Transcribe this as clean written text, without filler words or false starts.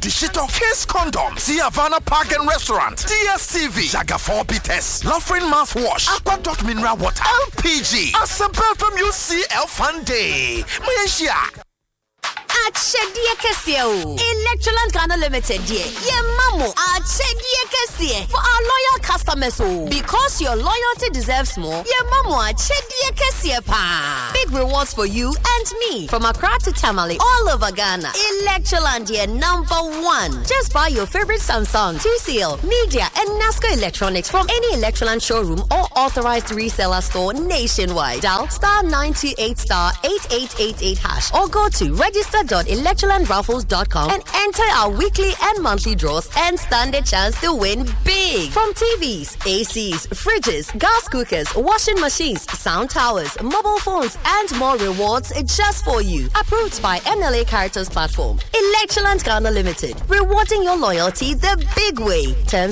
Adishito, Kiss Condom, Havana Park and Restaurant, DSTV, Jaga 4 Bites, Lofrin Mouthwash, Aqua Mineral Water, LPG, Asempa from UCL Fun Day. Malaysia. Achedia Casio, Electroland Ghana Limited, dear. Yeah, Mamo, Achedia Casio for our loyal customers. Because your loyalty deserves more, yeah, Mamo, Achedia Casio pa. Big rewards for you and me from Accra to Tamale, all over Ghana. Electroland, dear, #1. Just buy your favorite Samsung, TCL, Media, and NASCO Electronics from any Electroland showroom or authorized reseller store nationwide. Dial *928*8888# or go to register.electrolandraffles.com and enter our weekly and monthly draws and stand a chance to win big. From TVs, ACs, fridges, gas cookers, washing machines, sound towers, mobile phones, and more rewards just for you. Approved by MLA Characters Platform. Electroland Ghana Limited. Rewarding your loyalty the big way. Terms